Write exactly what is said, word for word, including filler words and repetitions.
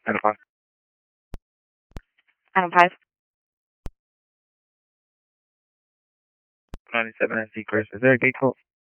Adam five. Adam five. ninety-seven and Seacrest. Is there a gate code?